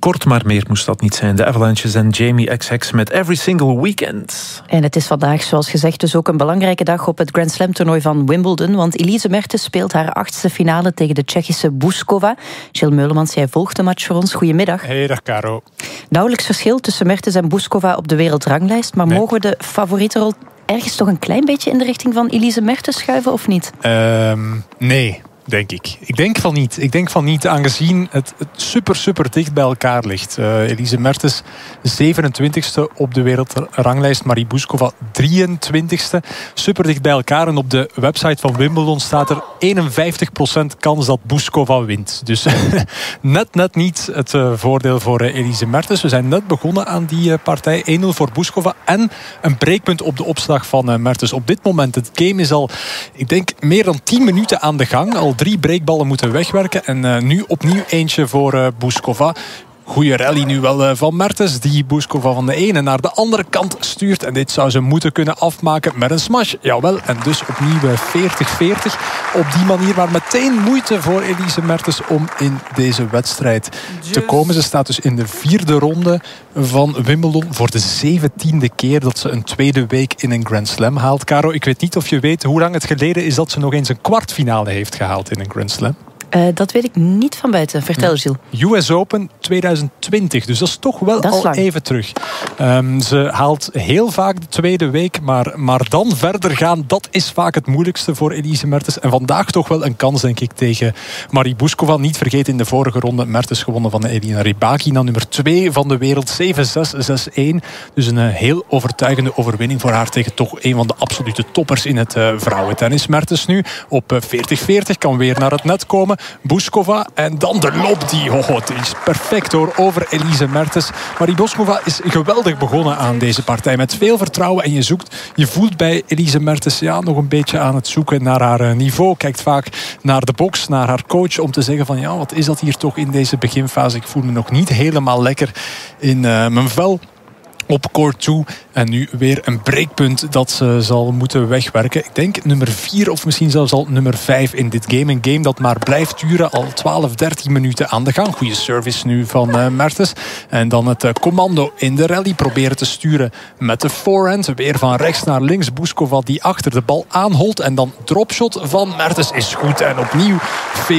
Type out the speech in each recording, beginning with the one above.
Kort, maar meer moest dat niet zijn. De Avalanches en Jamie XX met Every Single Weekend. En het is vandaag, zoals gezegd, dus ook een belangrijke dag op het Grand Slam toernooi van Wimbledon. Want Elise Mertens speelt haar 8e finale tegen de Tsjechische Bouzkova. Jill Meulemans, jij volgt de match voor ons. Goedemiddag. Hey, dag Caro. Nauwelijks verschil tussen Mertens en Bouzkova op de wereldranglijst. Maar mogen we de favorietenrol ergens toch een klein beetje in de richting van Elise Mertens schuiven, of niet? Nee. Denk ik. Ik denk van niet, aangezien het super dicht bij elkaar ligt. Elise Mertens 27e op de wereldranglijst, Marie Bouzkova 23e. Super dicht bij elkaar. En op de website van Wimbledon staat er 51% kans dat Bouzkova wint. Dus net niet het voordeel voor Elise Mertens. We zijn net begonnen aan die partij. 1-0 voor Bouzkova en een breekpunt op de opslag van Mertens. Op dit moment, het game is al, ik denk, meer dan 10 minuten aan de gang. Al 3 breekballen moeten wegwerken. En nu opnieuw eentje voor Bouzkova. Goeie rally nu wel van Mertens, die Bouzkova van de ene naar de andere kant stuurt. En dit zou ze moeten kunnen afmaken met een smash. Jawel, en dus opnieuw 40-40 op die manier. Maar meteen moeite voor Elise Mertens om in deze wedstrijd te komen. Ze staat dus in de 4e ronde van Wimbledon voor de 17e keer dat ze een tweede week in een Grand Slam haalt. Caro, ik weet niet of je weet hoe lang het geleden is dat ze nog eens een kwartfinale heeft gehaald in een Grand Slam. Dat weet ik niet van buiten. Vertel, Gilles. US Open 2020. Dus dat is toch wel al lang. Even terug. Ze haalt heel vaak de tweede week. Maar dan verder gaan, dat is vaak het moeilijkste voor Elise Mertens. En vandaag toch wel een kans, denk ik, tegen Marie Bouzkova. Niet vergeten, in de vorige ronde Mertens gewonnen van Elina Rybakina. Nummer 2 van de wereld. 7-6, 6-1. Dus een heel overtuigende overwinning voor haar tegen toch een van de absolute toppers in het vrouwentennis. Mertens nu op 40-40. Kan weer naar het net komen. Bouzkova en dan de loop die is perfect hoor, over Elise Mertens. Maar die Bouzkova is geweldig begonnen aan deze partij met veel vertrouwen en je voelt bij Elise Mertens nog een beetje aan het zoeken naar haar niveau. Kijkt vaak naar de box, naar haar coach om te zeggen van wat is dat hier toch in deze beginfase. Ik voel me nog niet helemaal lekker in mijn vel op court 2. En nu weer een breekpunt dat ze zal moeten wegwerken. Ik denk nummer 4 of misschien zelfs al nummer 5 in dit game. Een game dat maar blijft duren. Al 12, 13 minuten aan de gang. Goede service nu van Mertens. En dan het commando in de rally. Proberen te sturen met de forehand. Weer van rechts naar links. Bouzkova die achter de bal aanholt. En dan dropshot van Mertens is goed. En opnieuw 40-40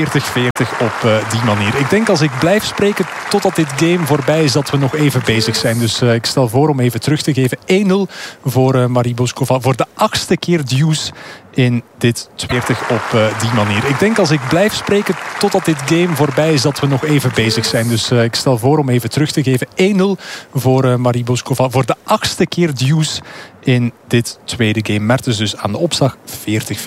op die manier. Ik denk als ik blijf spreken totdat dit game voorbij is dat we nog even bezig zijn. Dus ik stel voor om even terug te geven. 1-0 voor Marie Bouzkova. Voor de 8e keer deuce in dit 40 op die manier. Ik denk als ik blijf spreken totdat dit game voorbij is dat we nog even bezig zijn. Dus ik stel voor om even terug te geven. 1-0 voor Marie Bouzkova. Voor de 8e keer deuce in dit tweede game. Mertens dus aan de opslag 40-40.